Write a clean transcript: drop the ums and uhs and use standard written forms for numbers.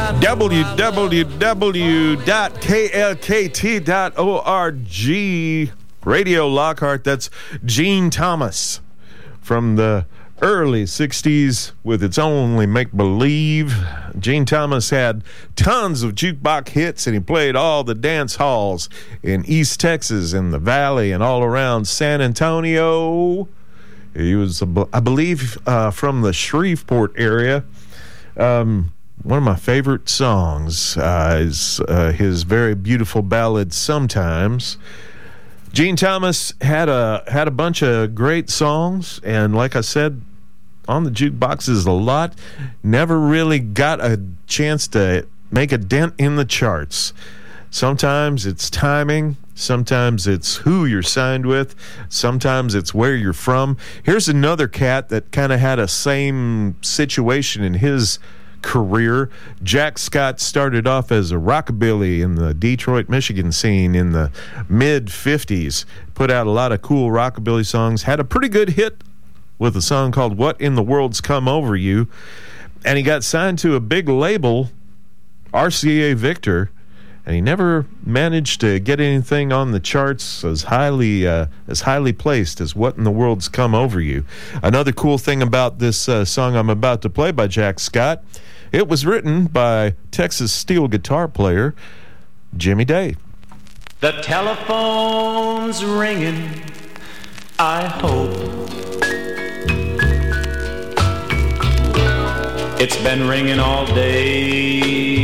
www.klkt.org. Radio Lockhart. That's Gene Thomas from the early 60s with its only make-believe. Gene Thomas had tons of jukebox hits, and he played all the dance halls in East Texas, in the Valley, and all around San Antonio. He was, I believe, from the Shreveport area. One of my favorite songs is his very beautiful ballad, Sometimes. Gene Thomas had a bunch of great songs, and like I said, on the jukeboxes a lot. Never really got a chance to make a dent in the charts. Sometimes it's timing. Sometimes it's who you're signed with. Sometimes it's where you're from. Here's another cat that kind of had a same situation in his career. Jack Scott started off as a rockabilly in the Detroit, Michigan scene in the mid-50s. Put out a lot of cool rockabilly songs. Had a pretty good hit with a song called What in the World's Come Over You. And he got signed to a big label, RCA Victor, and he never managed to get anything on the charts as highly placed as What in the World's Come Over You. Another cool thing about this song I'm about to play by Jack Scott, it was written by Texas steel guitar player Jimmy Day. The telephone's ringing, I hope. It's been ringing all day.